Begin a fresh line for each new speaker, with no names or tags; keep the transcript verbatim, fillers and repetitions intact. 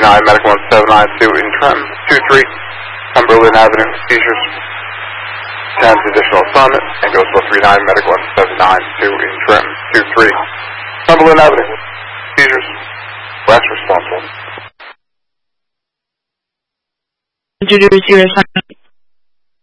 nine, medical one seven nine two in trem. two three, Cumberland Avenue, seizures. ten additional assignment, and goes for three nine, medical one seven nine two in trem. two three, Cumberland Avenue, seizures. Last responsible.
Introduce your assignment.